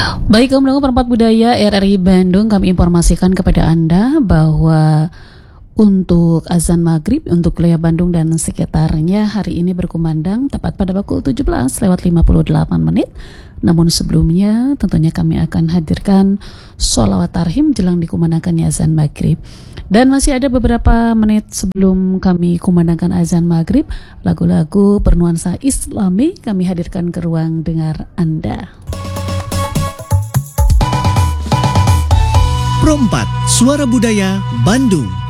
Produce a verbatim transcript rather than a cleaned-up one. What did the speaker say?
Baik, kaum pendengar Perempat Budaya R R I Bandung, kami informasikan kepada Anda bahwa untuk azan maghrib untuk wilayah Bandung dan sekitarnya hari ini berkumandang tepat pada pukul tujuh belas lewat lima puluh delapan menit. Namun sebelumnya tentunya kami akan hadirkan sholawat tarhim jelang dikumandangkannya azan maghrib. Dan masih ada beberapa menit sebelum kami kumandangkan azan maghrib, lagu-lagu bernuansa Islami kami hadirkan ke ruang dengar Anda. Perempat, Suara Budaya Bandung.